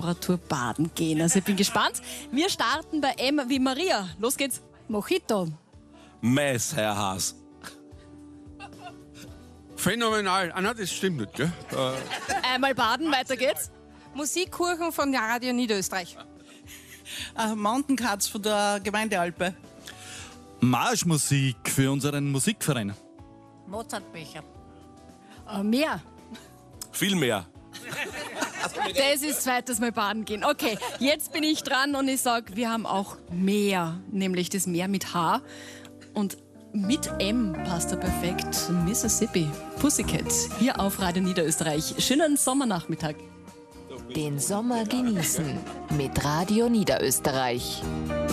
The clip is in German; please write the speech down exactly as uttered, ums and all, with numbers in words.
Temperatur baden gehen. Also ich bin gespannt. Wir starten bei M wie Maria. Los geht's. Mojito. Mais, Herr Haas. Phänomenal. Ah, nein, das stimmt nicht, gell? Äh, Einmal baden, weiter geht's. Musikkuchen von Radio Niederösterreich. Äh, Mountain Cats von der Gemeindealpe. Marschmusik für unseren Musikverein. Mozartbecher. Äh, mehr. Viel mehr. Das ist zweites Mal baden gehen. Okay, jetzt bin ich dran und ich sage, wir haben auch Meer, nämlich das Meer mit H. Und mit M passt er perfekt. Mississippi. Pussycat, hier auf Radio Niederösterreich. Schönen Sommernachmittag. Den Sommer genießen mit Radio Niederösterreich.